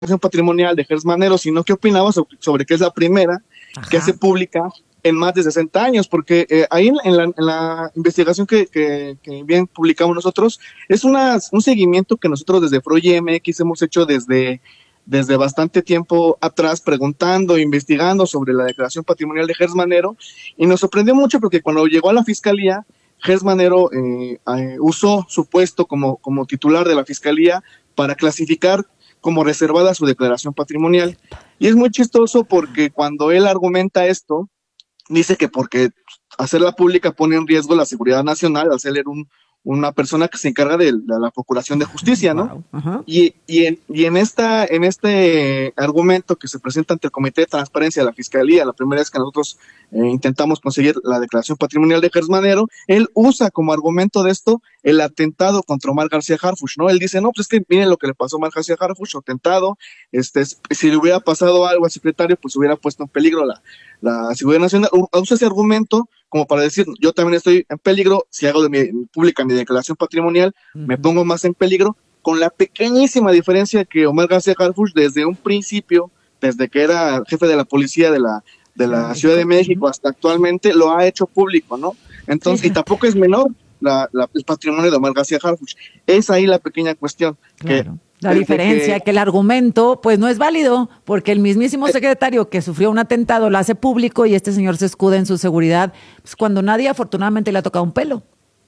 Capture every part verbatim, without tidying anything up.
patrimonial de Gers Manero, sino qué opinaba sobre, sobre que es la primera Ajá. que hace pública en más de sesenta años, porque eh, ahí en, en, la, en la investigación que, que, que bien publicamos nosotros, es una, un seguimiento que nosotros desde Froye M X hemos hecho desde, desde bastante tiempo atrás, preguntando, investigando sobre la declaración patrimonial de Gers Manero, y nos sorprendió mucho porque cuando llegó a la fiscalía, Gers Manero eh, eh, usó su puesto como, como titular de la fiscalía para clasificar como reservada su declaración patrimonial. Y es muy chistoso porque cuando él argumenta esto, dice que porque hacerla pública pone en riesgo la seguridad nacional al ser un, una persona que se encarga de, de la procuración de justicia, ¿no? Wow. Ajá. Y, y, en, y en, esta, en este argumento que se presenta ante el Comité de Transparencia de la Fiscalía, la primera vez que nosotros eh, intentamos conseguir la declaración patrimonial de Gers Manero, él usa como argumento de esto el atentado contra Omar García Harfuch, ¿no? Él dice, no, pues es que miren lo que le pasó a Omar García Harfuch, atentado, este, si le hubiera pasado algo al secretario, pues hubiera puesto en peligro la, la seguridad nacional. Usa ese argumento como para decir, yo también estoy en peligro, si hago de mi pública mi declaración patrimonial, uh-huh. me pongo más en peligro, con la pequeñísima diferencia que Omar García Harfuch desde un principio, desde que era jefe de la policía de la, de la Ciudad de México hasta actualmente, lo ha hecho público, ¿no? Entonces, sí. Y tampoco es menor la, la, el patrimonio de Omar García Harfuch. Es ahí la pequeña cuestión. Claro. Que, la diferencia, que, que el argumento pues no es válido, porque el mismísimo secretario que sufrió un atentado lo hace público y este señor se escuda en su seguridad, pues cuando nadie afortunadamente le ha tocado un pelo.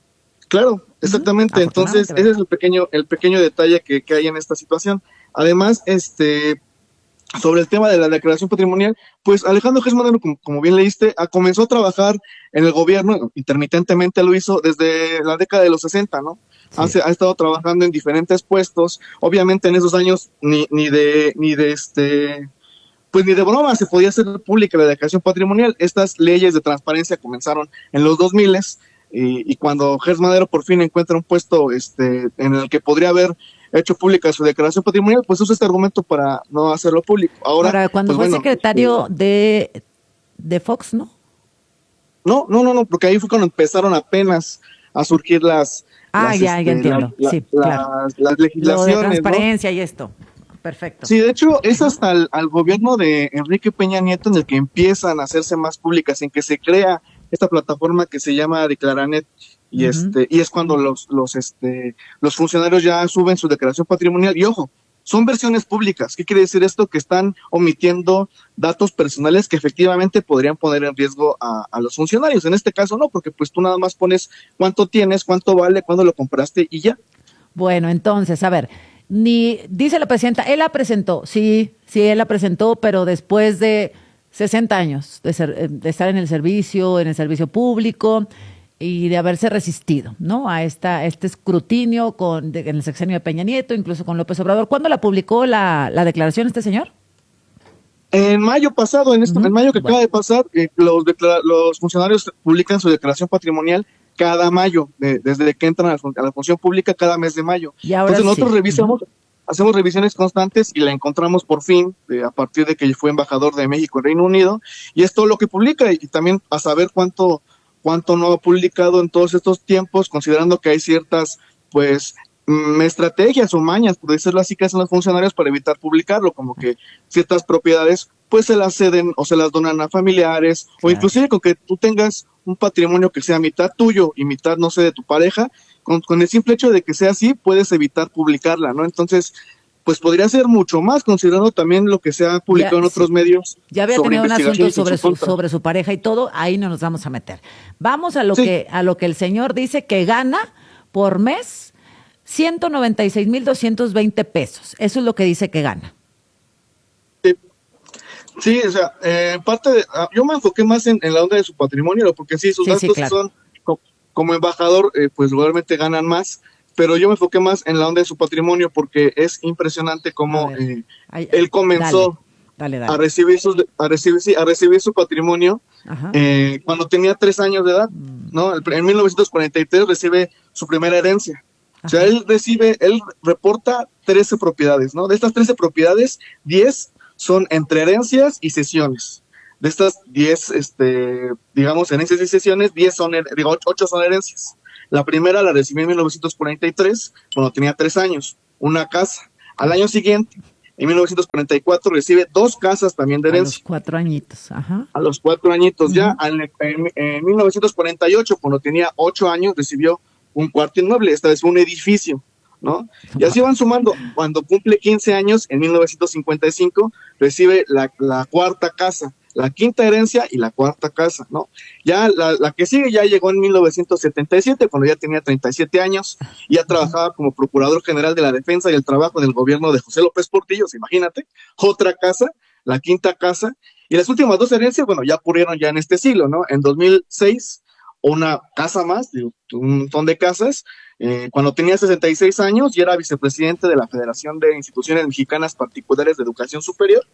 Claro, exactamente. Uh-huh. Entonces, ese es el pequeño, el pequeño detalle que, que hay en esta situación. Además, este, sobre el tema de la declaración patrimonial, pues Alejandro Gers Manero, como, como bien leíste, a, comenzó a trabajar en el gobierno, intermitentemente lo hizo desde la década de los sesenta, ¿no? Sí. Hace, ha estado trabajando en diferentes puestos. Obviamente en esos años ni, ni de, ni de este, pues ni de broma se podía hacer pública la declaración patrimonial. Estas leyes de transparencia comenzaron en los dos miles. Y, y cuando Gers Manero por fin encuentra un puesto este, en el que podría haber hecho pública su declaración patrimonial, pues usa este argumento para no hacerlo público. Ahora, Ahora cuando pues, fue bueno, secretario este, de, de Fox, ¿no? No, no, no, no, porque ahí fue cuando empezaron apenas a surgir las... Ah, las, ya, este, ya entiendo, la, sí, la, claro. Las, las legislaciones, lo de transparencia, ¿no? Y esto, perfecto. Sí, de hecho, es hasta el al gobierno de Enrique Peña Nieto en el que empiezan a hacerse más públicas, en que se crea esta plataforma que se llama Declaranet, y uh-huh. este y es cuando los los este los funcionarios ya suben su declaración patrimonial. Y ojo, son versiones públicas. ¿Qué quiere decir esto? Que están omitiendo datos personales que efectivamente podrían poner en riesgo a, a los funcionarios. En este caso no, porque pues tú nada más pones cuánto tienes, cuánto vale, cuándo lo compraste y ya. Bueno, entonces, a ver, ni dice la presidenta, él la presentó, sí, sí, él la presentó, pero después de sesenta años de, ser, de estar en el servicio, en el servicio público y de haberse resistido, ¿no? A esta este escrutinio con de, en el sexenio de Peña Nieto, incluso con López Obrador. ¿Cuándo la publicó la, la declaración este señor? En mayo pasado, en, esto, uh-huh. en mayo que bueno. acaba de pasar, eh, los, declara- los funcionarios publican su declaración patrimonial cada mayo, de, desde que entran a la, a la función pública cada mes de mayo. Y ahora Entonces nosotros sí. revisamos, uh-huh. hacemos revisiones constantes y la encontramos por fin, eh, a partir de que fue embajador de México en Reino Unido, y es todo lo que publica, y, y también a saber cuánto cuánto no ha publicado en todos estos tiempos, considerando que hay ciertas, pues, mm, estrategias o mañas, por decirlo así, que hacen los funcionarios para evitar publicarlo, como que ciertas propiedades, pues, se las ceden o se las donan a familiares, claro. o inclusive con que tú tengas un patrimonio que sea mitad tuyo y mitad, no sé, de tu pareja, con, con el simple hecho de que sea así, puedes evitar publicarla, ¿no? Entonces, pues podría ser mucho más, considerando también lo que se ha publicado ya, en otros sí. medios. Ya había tenido un asunto sobre su, sobre su pareja y todo, ahí no nos vamos a meter. Vamos a lo sí. que a lo que el señor dice que gana por mes ciento noventa y seis mil doscientos veinte pesos. Eso es lo que dice que gana. Sí, sí o sea, eh, parte de, yo me enfoqué más en, en la onda de su patrimonio, porque sí, sus sí, gastos sí, claro. son, como, como embajador, eh, pues realmente ganan más. Pero yo me enfoqué más en la onda de su patrimonio porque es impresionante cómo eh, Ay, él comenzó dale, dale, dale. a recibir sus, a recibir sí, a recibir su patrimonio eh, cuando tenía tres años de edad, mm. ¿no? En mil novecientos cuarenta y tres recibe su primera herencia. Ajá. O sea, él recibe, él reporta trece propiedades, ¿no? De estas trece propiedades, diez son entre herencias y cesiones. De estas diez, este, digamos, herencias y cesiones, diez son, digo, ocho son herencias. La primera la recibí en mil novecientos cuarenta y tres, cuando tenía tres años, una casa. Al año siguiente, En mil novecientos cuarenta y cuatro recibe dos casas también de herencia. A los cuatro añitos, ajá. A los cuatro añitos. Uh-huh. Ya en, en, en mil novecientos cuarenta y ocho, cuando tenía ocho años, recibió un cuarto inmueble, esta vez un edificio, ¿no? Y así van sumando. Cuando cumple quince años, en mil novecientos cincuenta y cinco, recibe la, la cuarta casa, la quinta herencia y la cuarta casa, ¿no? Ya la, la que sigue ya llegó en mil novecientos setenta y siete, cuando ya tenía treinta y siete años, y ya trabajaba como Procurador General de la Defensa y el Trabajo en el gobierno de José López Portillo, imagínate, otra casa, la quinta casa, y las últimas dos herencias, bueno, ya ocurrieron ya en este siglo, ¿no? En dos mil seis, una casa más, un montón de casas, eh, cuando tenía sesenta y seis años y era vicepresidente de la Federación de Instituciones Mexicanas Particulares de Educación Superior,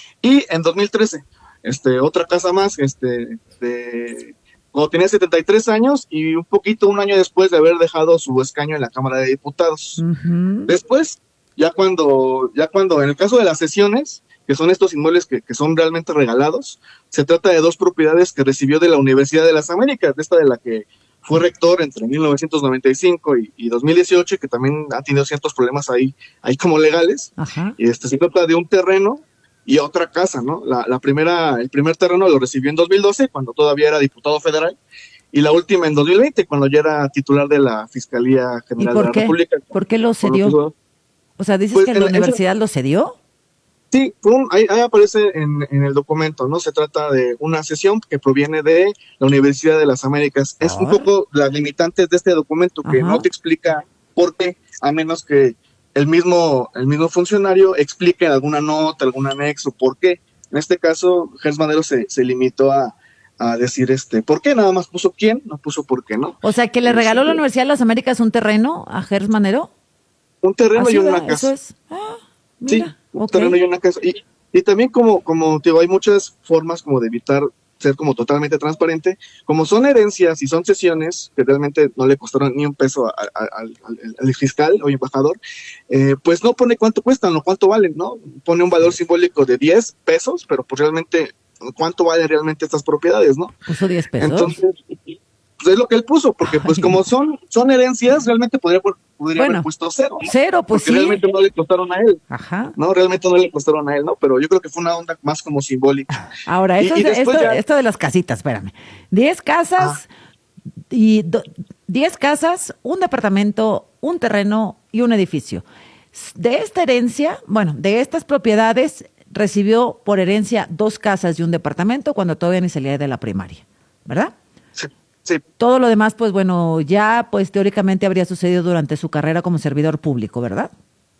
y en dos mil trece, este, otra casa más, este, de, cuando tenía setenta y tres años y un poquito, un año después de haber dejado su escaño en la Cámara de Diputados. Uh-huh. Después, ya cuando, ya cuando, en el caso de las cesiones, que son estos inmuebles que, que son realmente regalados, se trata de dos propiedades que recibió de la Universidad de las Américas, de esta de la que fue rector entre mil novecientos noventa y cinco y, y dos mil dieciocho, y que también ha tenido ciertos problemas ahí, ahí como legales. Uh-huh. Y este, se trata de un terreno y otra casa, ¿no? La, la primera, el primer terreno lo recibió en dos mil doce, cuando todavía era diputado federal, y la última en dos mil veinte, cuando ya era titular de la Fiscalía General de la qué? República. ¿Por qué lo cedió? Lo o sea, ¿dices pues que la universidad esa, lo cedió? Sí, un, ahí, ahí aparece en, en el documento, ¿no? Se trata de una cesión que proviene de la Universidad de las Américas. Es ah. un poco las limitantes de este documento, que Ajá. no te explica por qué, a menos que el mismo, el mismo funcionario explique en alguna nota, algún anexo, por qué. En este caso, Gers Manero se, se limitó a, a decir este, ¿por qué? Nada más puso quién, no puso por qué, ¿no? O sea, que le regaló la Universidad de las Américas un terreno a Gers Manero. Un terreno y una va, casa. Eso es. Ah, mira, sí, un okay. terreno y una casa. Y, y también como, como te digo, hay muchas formas como de evitar ser como totalmente transparente, como son herencias y son cesiones que realmente no le costaron ni un peso a, a, a, al, al fiscal o embajador, eh, pues no pone cuánto cuestan o cuánto valen, ¿no? Pone un valor simbólico de diez pesos, pero pues realmente, ¿cuánto valen realmente estas propiedades, no? ¿Puso diez pesos? Entonces, pues es lo que él puso, porque pues Ay. como son son herencias, realmente podría, podría bueno, haber puesto cero, ¿no? Cero, pues porque sí. realmente no le costaron a él. Ajá. No, realmente no le costaron a él, ¿no? Pero yo creo que fue una onda más como simbólica. Ahora, esto, y, y esto, ya... esto de las casitas, espérame. Diez casas ah. y do, diez casas, un departamento, un terreno y un edificio. De esta herencia, bueno, de estas propiedades, recibió por herencia dos casas y un departamento cuando todavía ni salía de la primaria, ¿verdad? Sí. Sí. Todo lo demás, pues bueno, ya pues teóricamente habría sucedido durante su carrera como servidor público, ¿verdad?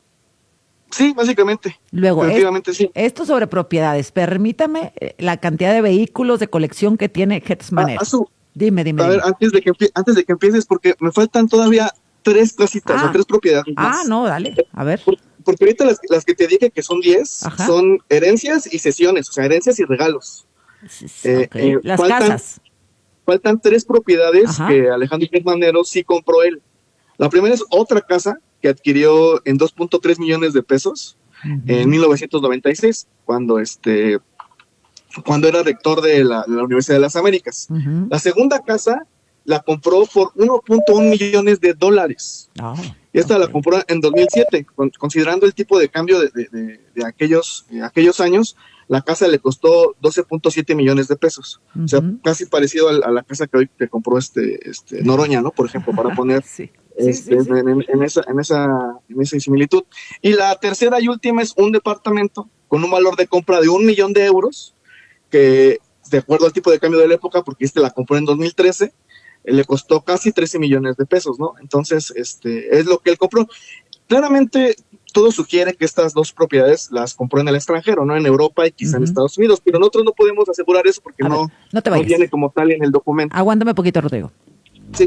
Sí, básicamente. Luego, es, sí. esto sobre propiedades, permítame la cantidad de vehículos de colección que tiene Gers Manero. Ah, dime, dime. A dime. ver, antes de que antes de que empieces, porque me faltan todavía tres casitas ah. o tres propiedades más. Ah, no, dale, a ver. Por, porque ahorita las, las que te dije que son diez son herencias y cesiones, o sea, herencias y regalos. Okay. Eh, eh, las faltan, casas. Faltan tres propiedades Ajá. que Alejandro Gers Manero sí compró él. La primera es otra casa que adquirió en dos punto tres millones de pesos uh-huh. en mil novecientos noventa y seis, cuando este cuando era rector de la, de la Universidad de las Américas. Uh-huh. La segunda casa la compró por uno punto uno millones de dólares. Oh, y esta okay. la compró en dos mil siete, con, considerando el tipo de cambio de, de, de, de aquellos, de aquellos años. La casa le costó doce punto siete millones de pesos. Uh-huh. O sea, casi parecido a, a la casa que hoy que compró este, este Noroña, ¿no? Por ejemplo, para poner sí. este, sí, sí, sí. En, en, en, esa, en, esa, en esa similitud. Y la tercera y última es un departamento con un valor de compra de un millón de euros, que de acuerdo al tipo de cambio de la época, porque este la compró en dos mil trece, le costó casi trece millones de pesos, ¿no? Entonces, este, es lo que él compró. Claramente, todo sugiere que estas dos propiedades las compró en el extranjero, ¿no? En Europa y quizá uh-huh. en Estados Unidos, pero nosotros no podemos asegurar eso porque no, ver, no, te no viene como tal en el documento. Aguántame un poquito, Rodrigo. Sí.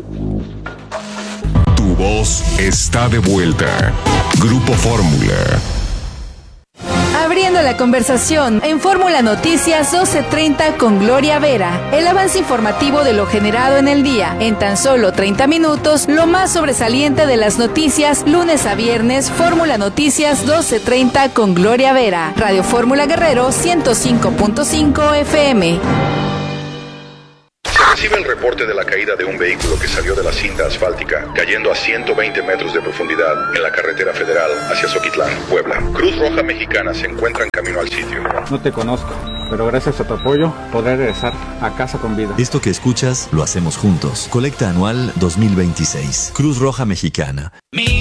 Tu voz está de vuelta. Grupo Fórmula. Abriendo la conversación en Fórmula Noticias doce treinta con Gloria Vera. El avance informativo de lo generado en el día. En tan solo treinta minutos, lo más sobresaliente de las noticias, lunes a viernes, Fórmula Noticias doce treinta con Gloria Vera. Radio Fórmula Guerrero ciento cinco punto cinco F M. recibe el reporte de la caída de un vehículo que salió de la cinta asfáltica, cayendo a ciento veinte metros de profundidad en la carretera federal hacia Zoquitlán, Puebla. Cruz Roja Mexicana se encuentra en camino al sitio. No te conozco, pero gracias a tu apoyo podré regresar a casa con vida. Esto que escuchas lo hacemos juntos. Colecta anual dos mil veintiséis. Cruz Roja Mexicana. Mi